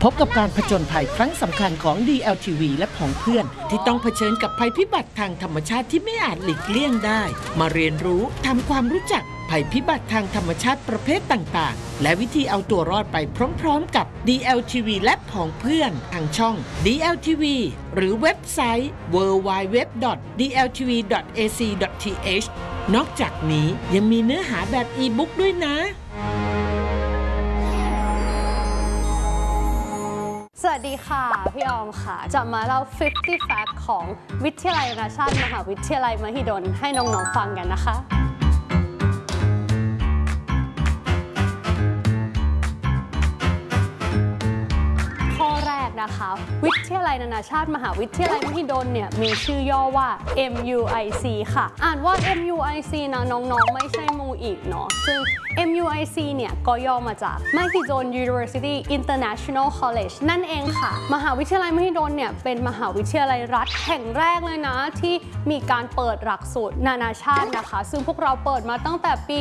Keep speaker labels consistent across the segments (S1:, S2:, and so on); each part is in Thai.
S1: บกับการผจญภัยครั้งสำคัญของ DLTV และผองเพื่อนที่ต้องเผชิญกับภัยพิบัติทางธรรมชาติที่ไม่อาจหลีกเลี่ยงได้มาเรียนรู้ทำความรู้จักภัยพิบัติทางธรรมชาติประเภทต่างๆและวิธีเอาตัวรอดไปพร้อมๆกับ DLTV และผองเพื่อนทางช่อง DLTV หรือเว็บไซต์ www.dltv.ac.th นอกจากนี้ยังมีเนื้อหาแบบอีบุ๊กด้วยนะ
S2: สวัสดีค่ะพี่ออมค่ะจะมาเล่า50 fact ของวิทยาลัยนานาชาติมหาวิทยาลัยมหิดลให้น้องๆฟังกันนะคะข้อแรกนะคะวิทยาลัยนานาชาติมหาวิทยาลัยมหิดลเนี่ยมีชื่อย่อว่า MUIC ค่ะอ่านว่า MUIC นะน้องๆไม่ใช่มูอีกเนาะซึ่งMUIC เนี่ยก็ย่อมาจากมหิดล University International College นั่นเองค่ะมหาวิทยาลัยมหิดลเนี่ยเป็นมหาวิทยาลัยรัฐแห่งแรกเลยนะที่มีการเปิดหลักสูตรนานาชาตินะคะซึ่งพวกเราเปิดมาตั้งแต่ปี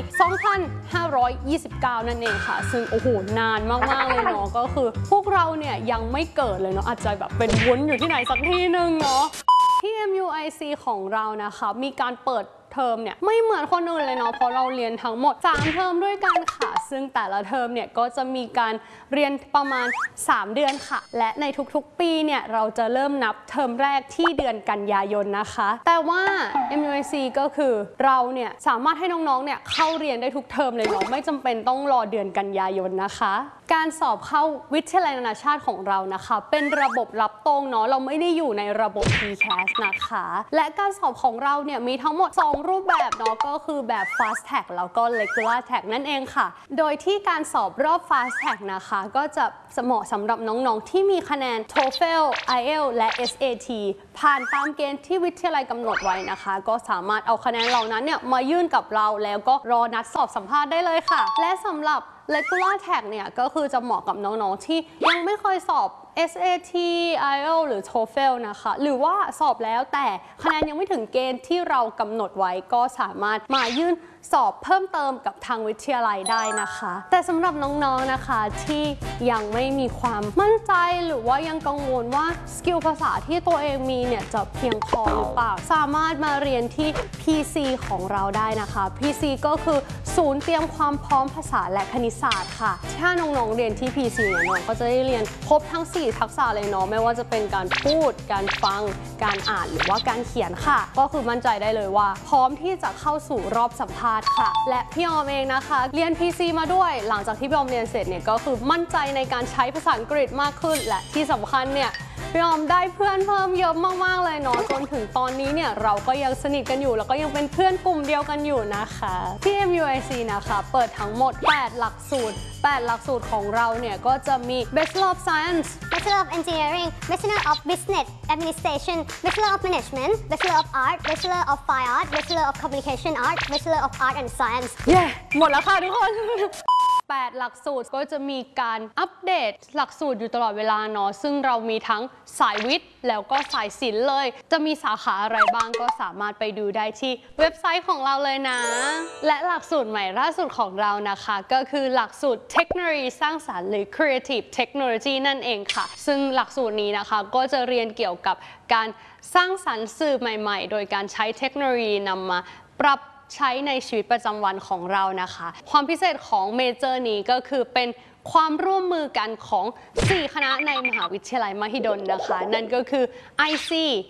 S2: 2529 นั่นเองค่ะซึ่งโอ้โหนานมากๆเลยเนาะก็คือพวกเราเนี่ยยังไม่เกิดเลยเนาะอาจจะแบบเป็นวุ้นอยู่ที่ไหนสักที่นึงเนาะที่ MUIC ของเรานะคะมีการเปิดเทอมเนี่ยไม่เหมือนคนอื่นเลยเนาะเพราะเราเรียนทั้งหมด3เทอมด้วยกันค่ะซึ่งแต่ละเทอมเนี่ยก็จะมีการเรียนประมาณ3เดือนค่ะและในทุกๆปีเนี่ยเราจะเริ่มนับเทอมแรกที่เดือนกันยายนนะคะแต่ว่า MUIC ก็คือเราเนี่ยสามารถให้น้องๆเนี่ยเข้าเรียนได้ทุกเทอมเลยเนาะไม่จำเป็นต้องรอเดือนกันยายนนะคะการสอบเข้าวิทยาลัยนานาชาติของเรานะคะเป็นระบบรับตรงเนาะเราไม่ได้อยู่ในระบบ TCAS นะคะและการสอบของเราเนี่ยมีทั้งหมด2รูปแบบเนาะก็คือแบบ Fast Track แล้วก็ Regular Track นั่นเองค่ะโดยที่การสอบรอบ Fast Track นะคะก็จะเหมาะสำหรับน้องๆที่มีคะแนน TOEFL IELTS และ SAT ผ่านตามเกณฑ์ที่วิทยาลัยกำหนดไว้นะคะก็สามารถเอาคะแนนเหล่านั้นเนี่ยมายื่นกับเราแล้วก็รอนัดสอบสัมภาษณ์ได้เลยค่ะและสำหรับRegular Track เนี่ยก็คือจะเหมาะกับน้องๆที่ยังไม่เคยสอบ SAT IELTS หรือ TOEFL นะคะหรือว่าสอบแล้วแต่คะแนนยังไม่ถึงเกณฑ์ที่เรากำหนดไว้ก็สามารถมายื่นสอบเพิ่มเติมกับทางวิทยาลัยได้นะคะแต่สำหรับน้องๆนะคะที่ยังไม่มีความมั่นใจหรือว่ายังกังวลว่าสกิลภาษาที่ตัวเองมีเนี่ยจะเพียงพอหรือเปล่าสามารถมาเรียนที่ PC ของเราได้นะคะ PC ก็คือศูนย์เตรียมความพร้อมภาษาและคณิตศาสตร์ค่ะถ้าน้องๆเรียนที่ PC เนี่ยน้องก็จะได้เรียนครบทั้ง4ทักษะเลยเนาะไม่ว่าจะเป็นการพูดการฟังการอ่านหรือว่าการเขียนค่ะก็คือมั่นใจได้เลยว่าพร้อมที่จะเข้าสู่รอบสัมภาษณ์ค่ะและพี่ออมเองนะคะเรียน PC มาด้วยหลังจากที่พี่ออมเรียนเสร็จเนี่ยก็คือมั่นใจในการใช้ภาษาอังกฤษมากขึ้นและที่สำคัญเนี่ยพี่ออมได้เพื่อนเพิ่มเยอะมากๆเลยเนาะจนถึงตอนนี้เนี่ยเราก็ยังสนิทกันอยู่แล้วก็ยังเป็นเพื่อนกลุ่มเดียวกันอยู่นะคะที่ MUIC นะคะเปิดทั้งหมด8หลักสูตรของเราเนี่ยก็จะมี Bachelor of Science
S3: Bachelor of Engineering Bachelor of Business Administration Bachelor of Management Bachelor of Art Bachelor of Fine Art Bachelor of Communication Art Bachelor of Art and Science
S2: หมดแล้วค่ะทุกคน8หลักสูตรก็จะมีการอัปเดตหลักสูตรอยู่ตลอดเวลาเนาะซึ่งเรามีทั้งสายวิทย์แล้วก็สายศิลป์เลยจะมีสาขาอะไรบ้างก็สามารถไปดูได้ที่เว็บไซต์ของเราเลยนะและหลักสูตรใหม่ล่าสุดของเรานะคะก็คือหลักสูตรเทคโนโลยีสร้างสรรค์หรือ Creative Technology นั่นเองค่ะซึ่งหลักสูตรนี้นะคะก็จะเรียนเกี่ยวกับการสร้างสรรค์สื่อใหม่ๆโดยการใช้เทคโนโลยีนำมาปรับใช้ในชีวิตประจำวันของเรานะคะความพิเศษของเมเจอร์นี้ก็คือเป็นความร่วมมือกันของ4คณะในมหาวิทยาลัยมหิดลนะคะนั่นก็คือ IC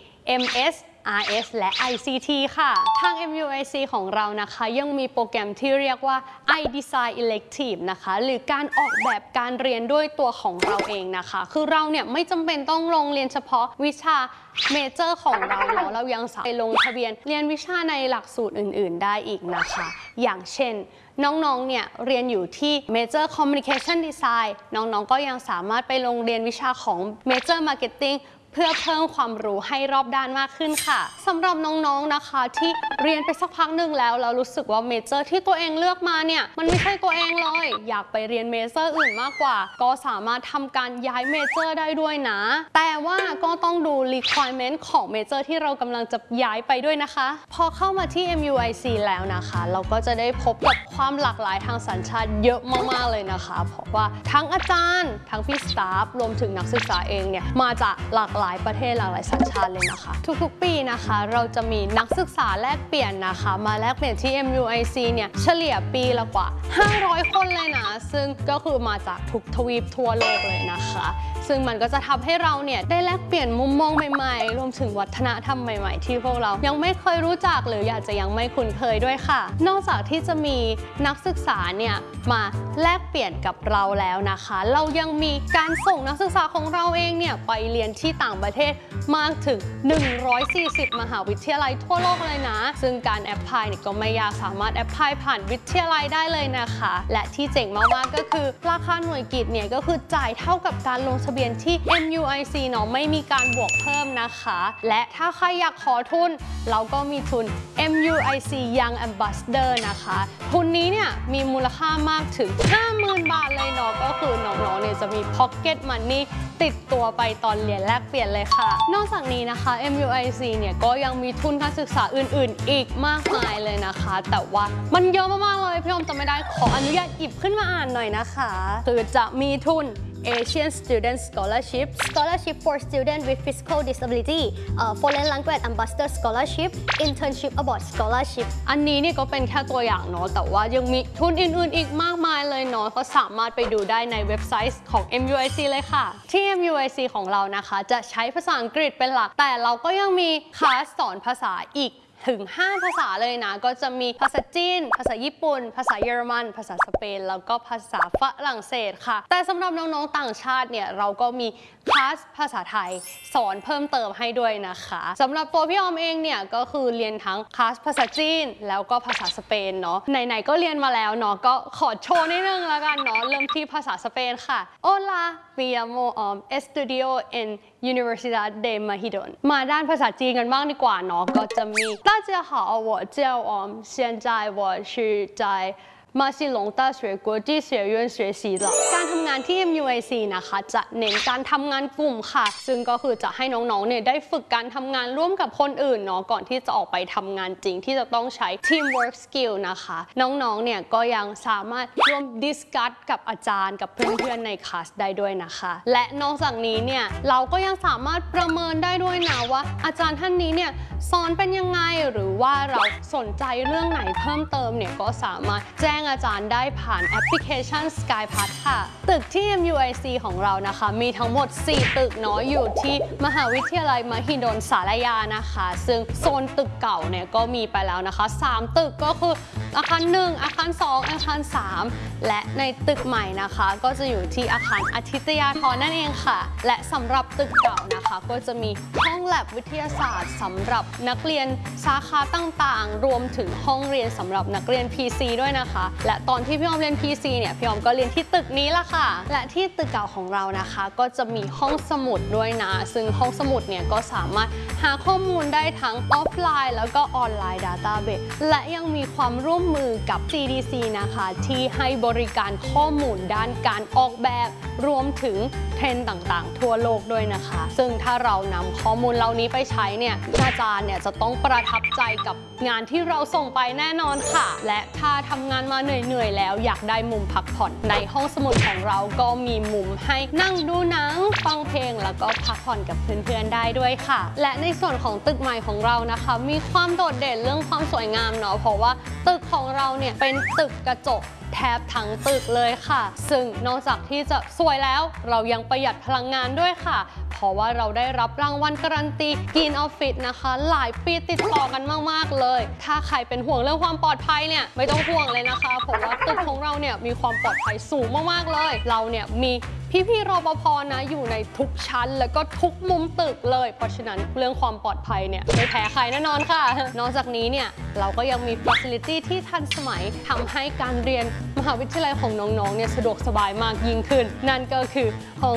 S2: MS RS และ ICT ค่ะทาง MUIC ของเรานะคะยังมีโปรแกรมที่เรียกว่า iDesign Elective นะคะหรือการออกแบบการเรียนด้วยตัวของเราเองนะคะคือเราเนี่ยไม่จำเป็นต้องลงเรียนเฉพาะวิชาเมเจอร์ของเราเนาะเรายังสามารถลงทะเบียนเรียนวิชาในหลักสูตรอื่นๆได้อีกนะคะอย่างเช่นน้องๆเนี่ยเรียนอยู่ที่ Major Communication Design น้องๆก็ยังสามารถไปลงเรียนวิชาของ Major Marketing เพื่อเพิ่มความรู้ให้รอบด้านมากขึ้นค่ะสำหรับน้องๆนะคะที่เรียนไปสักพักหนึ่งแล้วรู้สึกว่าเมเจอร์ที่ตัวเองเลือกมาเนี่ยมันไม่ใช่ตัวเองเลยอยากไปเรียนเมเจอร์อื่นมากกว่าก็สามารถทำการย้ายเมเจอร์ได้ด้วยนะแต่ว่าก็ต้องดู requirement ของเมเจอร์ที่เรากำลังจะย้ายไปด้วยนะคะพอเข้ามาที่ MUIC แล้วนะคะเราก็จะได้พบกับความหลากหลายทางสัญชาติเยอะมากๆเลยนะคะเพราะว่าทั้งอาจารย์ทั้งพี่สตาฟรวมถึงนักศึกษาเองเนี่ยมาจากหลากหลายประเทศหลากหลายสัญชาติเลยนะคะทุกๆปีนะคะเราจะมีนักศึกษาแลกเปลี่ยนนะคะมาแลกเปลี่ยนที่ MUIC เนี่ยเฉลี่ยปีละกว่า500 คนเลยนะซึ่งก็คือมาจากทุกทวีปทั่วโลกเลยนะคะซึ่งมันก็จะทำให้เราเนี่ยได้แลกเปลี่ยนมุมมองใหม่ๆรวมถึงวัฒนธรรมใหม่ๆที่พวกเรายังไม่เคยรู้จักหรืออยากจะยังไม่คุ้นเคยด้วยค่ะนอกจากที่จะมีนักศึกษาเนี่ยมาแลกเปลี่ยนกับเราแล้วนะคะเรายังมีการส่งนักศึกษาของเราเองเนี่ยไปเรียนที่ต่างประเทศมากถึง140 มหาวิทยาลัยทั่วโลกเลยนะซึ่งการแอพพลายเนี่ยก็ไม่ยากสามารถแอพพลายผ่านวิทยาลัยได้เลยนะคะและที่เจ๋งมากๆก็คือราคาหน่วยกิตเนี่ยก็คือจ่ายเท่ากับการลงทะเบียนที่ MUIC เนาะไม่มีการบวกเพิ่มนะคะและถ้าใครอยากขอทุนเราก็มีทุน MUIC Young Ambassador นะคะทุนนี้เนี่ยมีมูลค่ามากถึง 50,000 บาทเลยเนาะก็คือน้องๆเนี่ยจะมี Pocket Money ติดตัวไปตอนเรียนแลกเปลี่ยนเลยค่ะนอกจากนี้นะคะ MUIC เนี่ยก็ยังมีทุนการศึกษาอื่นๆอีกมากมายเลยนะคะแต่ว่ามันเยอะมากๆเลยพี่อมจะไม่ได้ขออนุญาตหยิบขึ้นมาอ่านหน่อยนะคะคือจะมีทุนAsian Student Scholarship for students with physical disability Foreign Language Ambassador Scholarship Internship Abroad Scholarship อันนี้เนี่ยก็เป็นแค่ตัวอย่างเนาะแต่ว่ายังมีทุนอื่นๆอีกมากมายเลยเนาะก็สามารถไปดูได้ในเว็บไซต์ของ MUIC เลยค่ะที่ MUIC ของเรานะคะจะใช้ภาษาอังกฤษเป็นหลักแต่เราก็ยังมีคลาสสอนภาษาอีกถึง5ภาษาเลยนะก็จะมีภาษาจีนภาษาญี่ปุ่นภาษาเยอรมันภาษาสเปนแล้วก็ภาษาฝรั่งเศสค่ะแต่สำหรับน้องๆต่างชาติเนี่ยเราก็มีคลาสภาษาไทยสอนเพิ่มเติมให้ด้วยนะคะสำหรับตัวพี่ออมเองเนี่ยก็คือเรียนทั้งคลาสภาษาจีนแล้วก็ภาษาสเปนเนาะไหนๆก็เรียนมาแล้วเนาะก็ขอโชว์นิดนึงแล้วกันเนาะเริ่มที่ภาษาสเปนค่ะ Hola me llamo estudio en Universidad de Mahidol มาด้านภาษาจีนกันบ้างดีกว่าเนาะก็จะมี大家好我叫现在我是在มาซิหลง大学国际学院学习了การทำงานที่ MUIC นะคะจะเน้นการทำงานกลุ่มค่ะซึ่งก็คือจะให้น้องๆเนี่ยได้ฝึกการทำงานร่วมกับคนอื่นเนาะก่อนที่จะออกไปทำงานจริงที่จะต้องใช้ teamwork skill นะคะน้องๆเนี่ยก็ยังสามารถร่วม discuss กับอาจารย์กับเพื่อนๆในคลาสได้ด้วยนะคะและนอกจากนี้เนี่ยเราก็ยังสามารถประเมินได้ด้วยนะว่าอาจารย์ท่านนี้เนี่ยสอนเป็นยังไงหรือว่าเราสนใจเรื่องไหนเพิ่มเติมเนี่ยก็สามารถแจ้งอาจารย์ได้ผ่านแอปพลิเคชัน Skypass ค่ะตึกที่ MUIC ของเรานะคะมีทั้งหมด4ตึกเนาะอยู่ที่มหาวิทยาลัยมหิดลสารยานะคะซึ่งโซนตึกเก่าเนี่ยก็มีไปแล้วนะคะ3ตึกก็คืออาคาร1อาคาร2อาคาร3และในตึกใหม่นะคะก็จะอยู่ที่อาคารอาทิตยาธรนั่นเองค่ะและสำหรับตึกเก่านะคะก็จะมีห้องแลบวิทยาศาสตร์สำหรับนักเรียนสาขาต่างๆรวมถึงห้องเรียนสำหรับนักเรียน PC ด้วยนะคะและตอนที่พี่ออมเรียน PC เนี่ยพี่ออมก็เรียนที่ตึกนี้ละค่ะและที่ตึกเก่าของเรานะคะก็จะมีห้องสมุดด้วยนะซึ่งห้องสมุดเนี่ยก็สามารถหาข้อมูลได้ทั้งออฟไลน์แล้วก็ออนไลน์ Database และยังมีความร่วมมือกับ CDC นะคะที่ให้บริการข้อมูลด้านการออกแบบรวมถึงเทรนด์ต่างๆทั่วโลกด้วยนะคะซึ่งถ้าเรานำข้อมูลเหล่านี้ไปใช้เนี่ยอาจารย์เนี่ยจะต้องประทับใจกับงานที่เราส่งไปแน่นอนค่ะและถ้าทำงานมาเหนื่อยๆแล้วอยากได้มุมพักผ่อนในห้องสมุดของเราก็มีมุมให้นั่งดูหนังฟังเพลงแล้วก็พักผ่อนกับเพื่อนๆได้ด้วยค่ะและในส่วนของตึกใหม่ของเรานะคะมีความโดดเด่นเรื่องความสวยงามเนาะเพราะว่าตึกของเราเนี่ยเป็นตึกกระจกแทบทั้งตึกเลยค่ะซึ่งนอกจากที่จะสวยแล้วเรายังประหยัดพลังงานด้วยค่ะเพราะว่าเราได้รับรางวัลการันตี Green Office นะคะหลายปีติดต่อกันมากๆเลยถ้าใครเป็นห่วงเรื่องความปลอดภัยเนี่ยไม่ต้องห่วงเลยนะคะเพราะว่าตึกของเราเนี่ยมีความปลอดภัยสูงมากๆเลยเราเนี่ยมีพี่ๆรปภนะอยู่ในทุกชั้นแล้วก็ทุกมุมตึกเลยเพราะฉะนั้นเรื่องความปลอดภัยเนี่ยไม่แพ้ใครแน่นอนค่ะนอกจากนี้เนี่ยเราก็ยังมี facility ที่ทันสมัยทำให้การเรียนมหาวิทยาลัยของน้องๆเนี่ยสะดวกสบายมากยิ่งขึ้นนั่นก็คือห้องค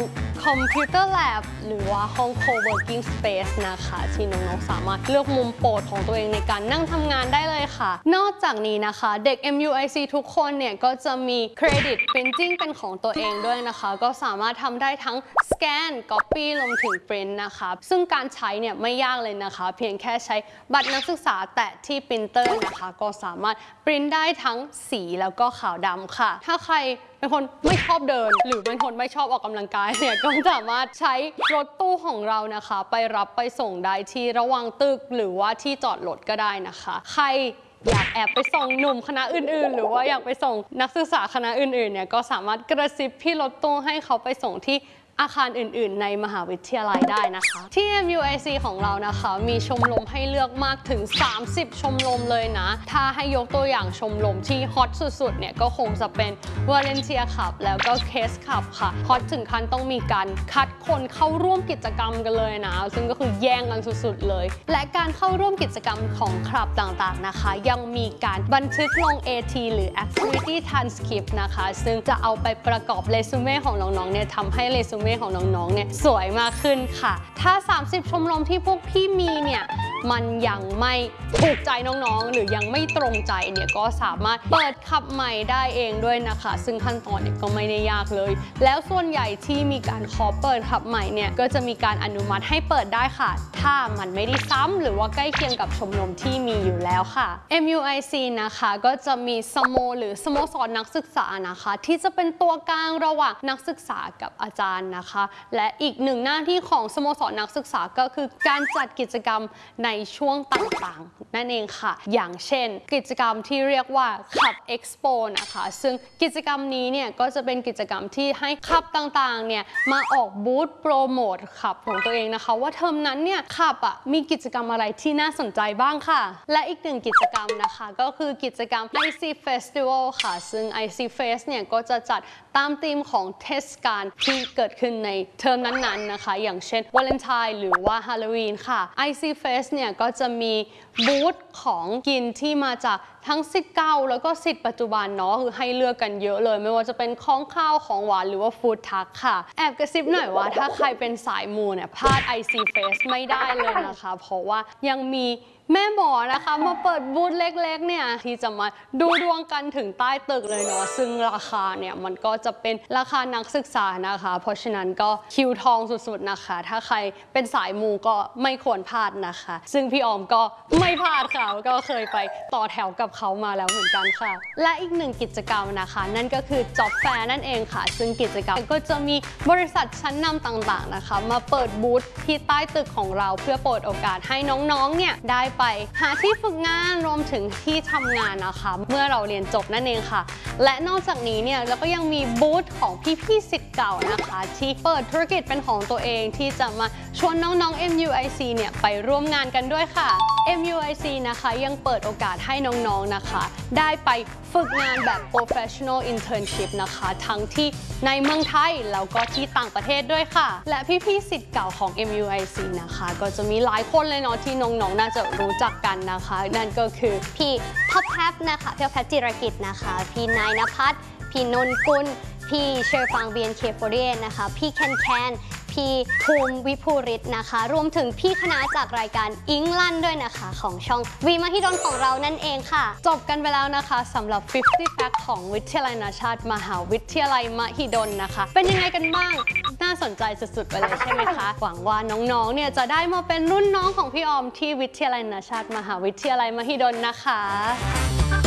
S2: Computer Lab หรือว่าห้อง Co-working Space นะคะที่น้องๆสามารถเลือกมุมโปรดของตัวเองในการนั่งทำงานได้เลยค่ะนอกจากนี้นะคะเด็ก MUIC ทุกคนเนี่ยก็จะมี Credit Printing เป็นของตัวเองด้วยนะคะก็สามารถทำได้ทั้ง Scan Copy รวมถึง Print นะคะซึ่งการใช้เนี่ยไม่ยากเลยนะคะเพียงแค่ใช้บัตรนักศึกษาแตะที่ Printer นะคะก็สามารถ Print ได้ทั้งสีแล้วก็ขาวดำค่ะถ้าใครเป็นคนไม่ชอบเดินหรือเป็นคนไม่ชอบออกกำลังกายเนี่ยก็สามารถใช้รถตู้ของเรานะคะไปรับไปส่งได้ที่ระหว่างตึกหรือว่าที่จอดรถก็ได้นะคะใครอยากแอบไปส่งหนุ่มคณะอื่นๆหรือว่าอยากไปส่งนักศึกษาคณะอื่นๆเนี่ยก็สามารถกระซิบพี่รถตู้ให้เขาไปส่งที่อาคารอื่นๆในมหาวิทยาลัยได้นะคะที่ MUIC ของเรานะคะมีชมรมให้เลือกมากถึง30ชมรมเลยนะถ้าให้ยกตัวอย่างชมรมที่ฮอตสุดๆเนี่ยก็คงจะเป็น Volunteer Club แล้วก็ Case Club ค่ะฮอตถึงขั้นต้องมีการคัดคนเข้าร่วมกิจกรรมกันเลยนะซึ่งก็คือแย่งกันสุดๆเลยและการเข้าร่วมกิจกรรมของคลับต่างๆนะคะยังมีการบันทึกลง AT หรือ Activity Transcript นะคะซึ่งจะเอาไปประกอบเรซูเม่ของน้องๆเนี่ยทำให้เรซูเม่ของน้องๆเนี่ยสวยมากขึ้นค่ะถ้า30ชมรมที่พวกพี่มีเนี่ยมันยังไม่ถูกใจน้องๆหรือยังไม่ตรงใจเนี่ยก็สามารถเปิดขับใหม่ได้เองด้วยนะคะซึ่งขั้นตอนเนี่ยก็ไม่ได้ยากเลยแล้วส่วนใหญ่ที่มีการขอเปิดขับใหม่เนี่ยก็จะมีการอนุมัติให้เปิดได้ค่ะถ้ามันไม่ได้ซ้ำหรือว่าใกล้เคียงกับชมรมที่มีอยู่แล้วค่ะ MUIC นะคะก็จะมีสโมหรือสโมสรนักศึกษานะคะที่จะเป็นตัวกลางระหว่างนักศึกษากับอาจารย์นะคะและอีกหนึ่งหน้าที่ของสโมสรนักศึกษาก็คือการจัดกิจกรรมในช่วงต่างๆนั่นเองค่ะอย่างเช่นกิจกรรมที่เรียกว่าขับ Expo นะคะซึ่งกิจกรรมนี้เนี่ยก็จะเป็นกิจกรรมที่ให้ขับต่างๆเนี่ยมาออกบูธโปรโมทขับของตัวเองนะคะว่าเทอมนั้นเนี่ยขับมีกิจกรรมอะไรที่น่าสนใจบ้างค่ะและอีกหนึ่งกิจกรรมนะคะก็คือกิจกรรม IC Festival ค่ะซึ่ง IC Fest เนี่ยก็จะจัดตามธีมของเทศกาลที่เกิดขึ้นในเทอมนั้นๆนะคะอย่างเช่นวาเลนไทน์หรือว่าฮาโลวีนค่ะ IC Fest เนี่ยก็จะมีบูธของกินที่มาจากทั้งสิทธิ์เก่าแล้วก็สิทธิ์ปัจจุบันเนาะคือให้เลือกกันเยอะเลยไม่ว่าจะเป็นของข้าวของหวานหรือว่าฟู้ดทัคค่ะแอบกระซิบหน่อยว่าถ้าใครเป็นสายมูเนี่ยพลาด IC Fest ไม่ได้เลยนะคะเพราะว่ายังมีแม่หมอนะคะมาเปิดบูธเล็กๆเนี่ยที่จะมาดูดวงกันถึงใต้ตึกเลยเนาะซึ่งราคาเนี่ยมันก็จะเป็นราคานักศึกษานะคะเพราะฉะนั้นก็คิวทองสุดๆนะคะถ้าใครเป็นสายมูก็ไม่ควรพลาดนะคะซึ่งพี่ออมก็ไม่พลาดค่ะก็เคยไปต่อแถวกับเขามาแล้วเหมือนกันค่ะและอีกหนึ่งกิจกรรมนะคะนั่นก็คือ Job Fair นั่นเองค่ะซึ่งกิจกรรมก็จะมีบริษัทชั้นนำต่างๆนะคะมาเปิดบูธที่ใต้ตึกของเราเพื่อเปิดโอกาสให้น้องๆเนี่ยได้ไปหาที่ฝึกงานรวมถึงที่ทำงานนะคะเมื่อเราเรียนจบนั่นเองค่ะและนอกจากนี้เนี่ยเราก็ยังมีบูธของพี่ๆศิษย์เก่านะคะที่เปิดธุรกิจเป็นของตัวเองที่จะมาชวนน้องๆ MUIC เนี่ยไปร่วมงานกันด้วยค่ะ MUIC นะคะยังเปิดโอกาสให้น้องๆนะคะได้ไปฝึกงานแบบ professional internship นะคะทั้งที่ในเมืองไทยแล้วก็ที่ต่างประเทศด้วยค่ะและพี่ๆศิษย์เก่าของ MUIC นะคะก็จะมีหลายคนเลยเนาะที่น้องๆน่าจะรู้จักกันนะคะนั่นก็คือ
S3: พี่ท็อปแพทนะคะพี่ท็อปแพทจิรกิจนะคะพี่นายณภัทรพี่นนกุลพี่เชอร์ฟัง BNK48 นะคะพี่แคนพี่ภูมิวิภูริศนะคะรวมถึงพี่คณะจากรายการอิงลั่นด้วยนะคะของช่องวีมหิดลของเรานั่นเองค่ะ
S2: จบกันไปแล้วนะคะสำหรับ 50 Fact ของวิทยาลัยนานาชาติมหาวิทยาลัยมหิดลนะคะเป็นยังไงกันบ้างน่าสนใจสุดๆไปเลยใช่ไหมคะหวังว่าน้องๆเนี่ยจะได้มาเป็นรุ่นน้องของพี่ออมที่วิทยาลัยนานาชาติมหาวิทยาลัยมหิดลนะคะ